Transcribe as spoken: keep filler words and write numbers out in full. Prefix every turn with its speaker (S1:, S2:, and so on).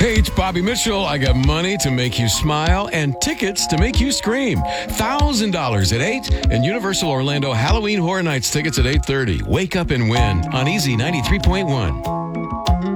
S1: Hey, it's Bobby Mitchell. I got money to make you smile and tickets to make you scream. one thousand dollars at eight and Universal Orlando Halloween Horror Nights tickets at eight thirty. Wake up and win on Easy ninety-three point one.